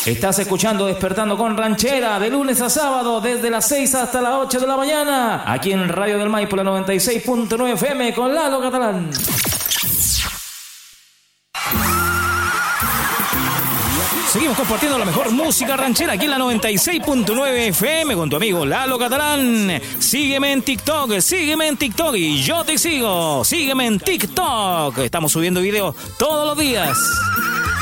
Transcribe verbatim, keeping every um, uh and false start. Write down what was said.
Estás escuchando Despertando con Ranchera de lunes a sábado desde las seis hasta las ocho de la mañana aquí en Radio del Maipo, la noventa y seis punto nueve F M con Lalo Catalán. Seguimos compartiendo la mejor música ranchera aquí en la noventa y seis punto nueve F M con tu amigo Lalo Catalán. Sígueme en TikTok, sígueme en TikTok y yo te sigo. Sígueme en TikTok. Estamos subiendo videos todos los días.